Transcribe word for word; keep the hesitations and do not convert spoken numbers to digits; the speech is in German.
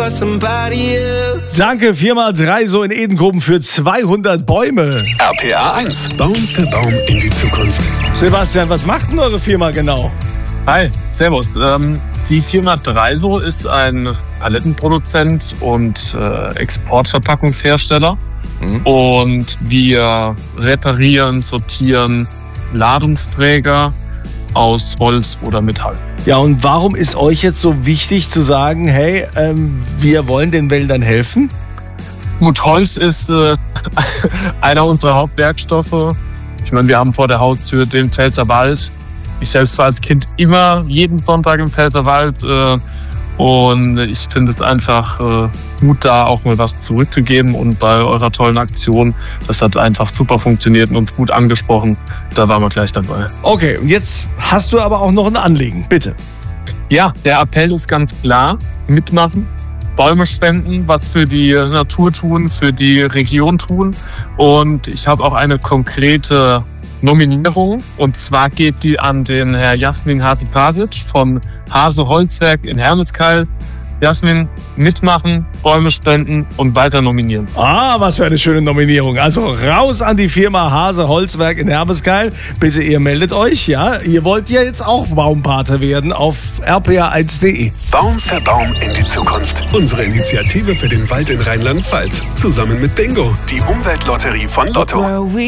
somebody else. Danke, vier mal drei so in Edenkoben für zweihundert Bäume. R P R eins, Baum für Baum in die Zukunft. Sebastian, was macht denn eure Firma genau? Hi, servus. Ähm, die Firma Dreiso ist ein Palettenproduzent und äh, Exportverpackungshersteller. Mhm. Und wir reparieren, sortieren Ladungsträger aus Holz oder Metall. Ja, und warum ist euch jetzt so wichtig zu sagen, hey, ähm, wir wollen den Wäldern helfen? Gut, Holz ist äh, einer unserer Hauptwerkstoffe. Ich meine, wir haben vor der Haustür den Pfälzer Wald. Ich selbst war als Kind immer jeden Sonntag im Pfälzer Wald. Äh, und ich finde es einfach äh, gut, da auch mal was zurückzugeben. Und bei eurer tollen Aktion, das hat einfach super funktioniert und uns gut angesprochen. Da waren wir gleich dabei. Okay, und jetzt hast du aber auch noch ein Anliegen, bitte. Ja, der Appell ist ganz klar. Mitmachen, Bäume spenden, was für die Natur tun, für die Region tun. Und ich habe auch eine konkrete Nominierung. Und zwar geht die an den Herr Jasmin Hatipasic von Hase Holzwerk in Hermeskeil. Jasmin, mitmachen, Bäume spenden und weiter nominieren. Ah, was für eine schöne Nominierung. Also raus an die Firma Hase Holzwerk in Hermeskeil. Bitte, ihr meldet euch, ja? Ihr wollt ja jetzt auch Baumpate werden auf r p r eins punkt d e. Baum für Baum in die Zukunft. Unsere Initiative für den Wald in Rheinland-Pfalz. Zusammen mit Bingo, die Umweltlotterie von Lotto.